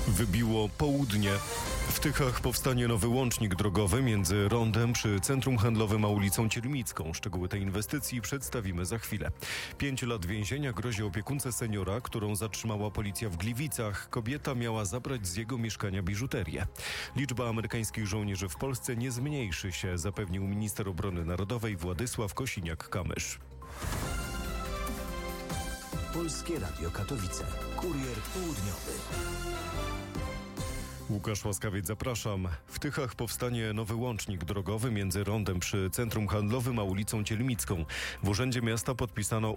Wybiło południe. W Tychach powstanie nowy łącznik drogowy między rondem przy centrum handlowym a ulicą Ciermicką. Szczegóły tej inwestycji przedstawimy za chwilę. 5 lat więzienia grozi opiekunce seniora, którą zatrzymała policja w Gliwicach. Kobieta miała zabrać z jego mieszkania biżuterię. Liczba amerykańskich żołnierzy w Polsce nie zmniejszy się, zapewnił minister obrony narodowej Władysław Kosiniak-Kamysz. Polskie Radio Katowice. Kurier południowy. Łukasz Łaskawiec, zapraszam. W Tychach powstanie nowy łącznik drogowy między rondem przy centrum handlowym a ulicą Ciermicką. W Urzędzie Miasta podpisano